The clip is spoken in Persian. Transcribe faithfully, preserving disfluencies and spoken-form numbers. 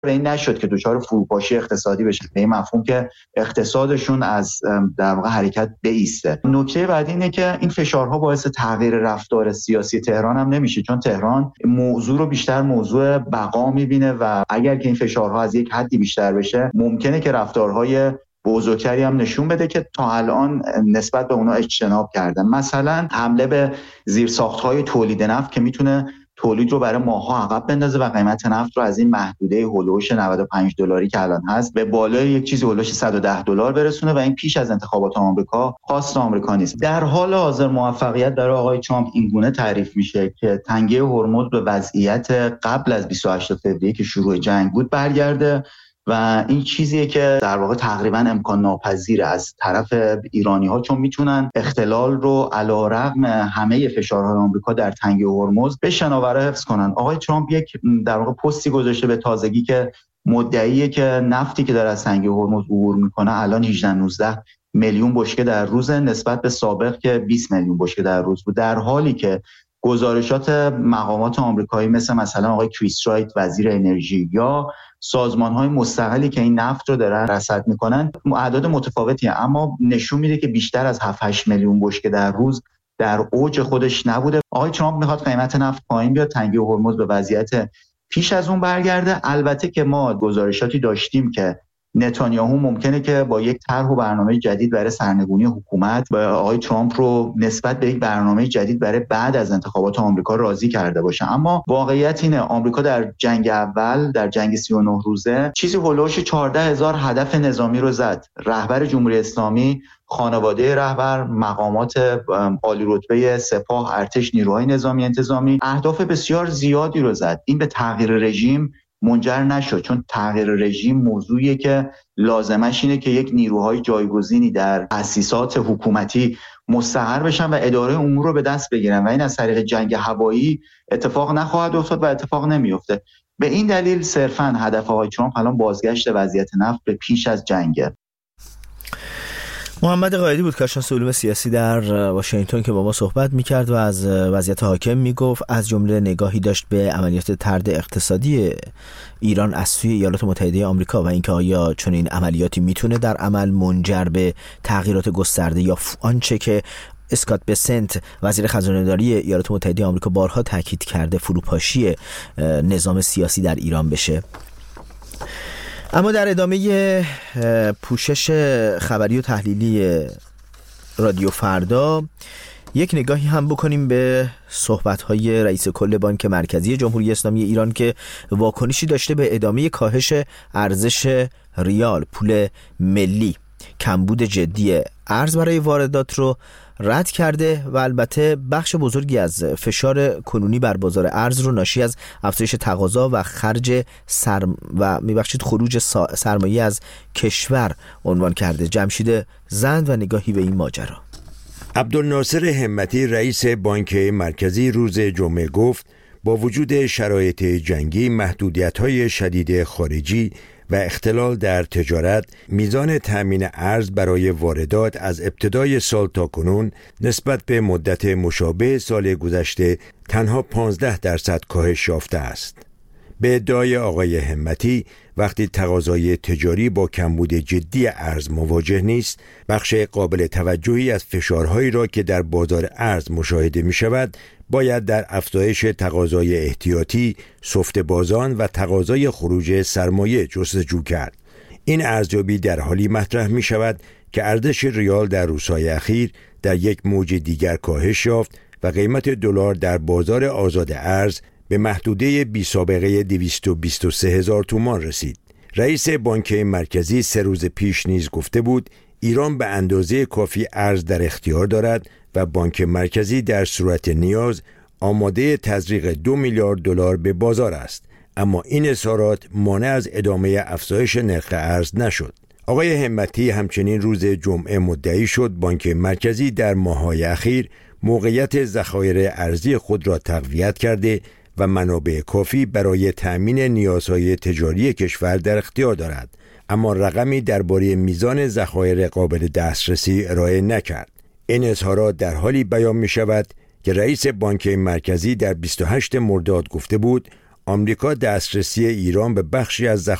این نشد که دچار فروپاشی اقتصادی بشه، به این مفهوم که اقتصادشون از در واقع حرکت بایسته. نکته بعدی اینه که این فشارها باعث تغییر رفتار سیاسی تهران هم نمیشه، چون تهران موضوع رو بیشتر موضوع بقا میبینه و اگر که این فشارها از یک حدی بیشتر بشه ممکنه که رفتارهای بزرگتری هم نشون بده که تا الان نسبت به اونا اجتناب کردن. مثلا حمله به زیرساخت‌های تولید نفت که میتونه تولید رو برای ماه‌ها عقب بندازه و قیمت نفت رو از این محدوده هولوش نود و پنج دلاری که الان هست به بالای یک چیزی هولوش صد و ده دلار برسونه و این پیش از انتخابات آمریکا خواست آمریکا نیست. در حال حاضر موفقیت برای آقای ترامپ اینگونه تعریف میشه که تنگه هرمز به وضعیت قبل از بیست و هشتم فوریه که شروع جنگ بود برگرده و این چیزیه که در واقع تقریبا امکان ناپذیره از طرف ایرانی‌ها، چون میتونن اختلال رو علیرغم همه فشارهای آمریکا در تنگه هرمز به شناوره حفظ کنن. آقای ترامپ یک در واقع پستی گذاشته به تازگی که مدعیه که نفتی که داره از تنگه هرمز عبور میکنه الان هجده نوزده میلیون بشکه در روز نسبت به سابق که بیست میلیون بشکه در روز بود، در حالی که گزارشات مقامات آمریکایی مثل مثلا آقای کریس رایت وزیر انرژی یا سازمان‌های مستقلی که این نفت رو دارن رصد میکنن اعداد متفاوتی هست، اما نشون میده که بیشتر از هفت هشت میلیون بشکه در روز در اوج خودش نبوده. آقای ترامپ میخواد قیمت نفت پایین بیاد، تنگه هرمز به وضعیت پیش از اون برگرده. البته که ما گزارشاتی داشتیم که نتانیاهو ممکنه که با یک طرح و برنامه جدید برای سرنگونی حکومت به آقای ترامپ رو نسبت به یک برنامه جدید برای بعد از انتخابات آمریکا راضی کرده باشه، اما واقعیت اینه آمریکا در جنگ اول، در جنگ سی و نه روزه چیزی هولوش چهارده هزار هدف نظامی رو زد. رهبر جمهوری اسلامی، خانواده رهبر، مقامات عالی رتبه سپاه، ارتش، نیروهای نظامی انتظامی اهداف بسیار زیادی رو زد. این به تغییر رژیم منجر نشد، چون تغییر رژیم موضوعیه که لازمش اینه که یک نیروهای جایگزینی در تأسیسات حکومتی مستقر بشن و اداره امور رو به دست بگیرن و این از طریق جنگ هوایی اتفاق نخواهد افتاد و اتفاق نمیفته. به این دلیل صرفاً هدف آقای ترامپ الان بازگشت وضعیت نفت به پیش از جنگه. محمد قائدی بود کارشناس علوم سیاسی در واشنگتن که با ما صحبت میکرد و از وضعیت حاکم میگفت، از جمله نگاهی داشت به عملیات طرد اقتصادی ایران از سوی ایالات متحده آمریکا و اینکه آیا چنین عملیاتی میتونه در عمل منجر به تغییرات گسترده یا آنچه که اسکات بسنت وزیر خزانه‌داری ایالات متحده آمریکا بارها تاکید کرده فروپاشی نظام سیاسی در ایران بشه. اما در ادامه پوشش خبری و تحلیلی رادیو فردا یک نگاهی هم بکنیم به صحبت‌های رئیس کل بانک مرکزی جمهوری اسلامی ایران که واکنشی داشته به ادامه کاهش ارزش ریال پول ملی. کمبود جدی ارز برای واردات رو رد کرده و البته بخش بزرگی از فشار کنونی بر بازار ارز رو ناشی از افزایش تقاضا و خرج سرم و میبخشید خروج سرمایه از کشور عنوان کرده. جمشید زند و نگاهی به این ماجرا. عبدالناصر همتی رئیس بانک مرکزی روز جمعه گفت با وجود شرایط جنگی، محدودیت‌های شدید خارجی و اختلال در تجارت، میزان تأمین ارز برای واردات از ابتدای سال تا کنون نسبت به مدت مشابه سال گذشته تنها پانزده درصد کاهش یافته است. به ادعای آقای همتی، وقتی تقاضای تجاری با کمبود جدی ارز مواجه نیست، بخش قابل توجهی از فشارهایی را که در بازار ارز مشاهده می شود باید در افزایش تقاضای احتیاطی، سفت بازان و تقاضای خروج سرمایه جستجو کرد. این ارزیابی در حالی مطرح می شود که ارزش ریال در روزهای اخیر در یک موج دیگر کاهش یافت و قیمت دلار در بازار آزاد ارز به محدوده بی سابقه دویست و بیست و سه هزار تومان رسید. رئیس بانک مرکزی سه روز پیش نیز گفته بود ایران به اندازه کافی ارز در اختیار دارد و بانک مرکزی در صورت نیاز آماده تزریق دو میلیارد دلار به بازار است، اما این اظهارات مانع از ادامه افزایش نرخ ارز نشد. آقای همتی همچنین روز جمعه مدعی شد بانک مرکزی در ماه‌های اخیر موقعیت ذخایر ارزی خود را تقویت کرده و منابع کافی برای تأمین نیازهای تجاری کشور در اختیار دارد، اما رقمی درباره میزان ذخایر قابل دسترسی ارائه نکرد. این اظهارات در حالی بیان می شود که رئیس بانک مرکزی در بیست و هشتم مرداد گفته بود آمریکا دسترسی ایران به بخشی از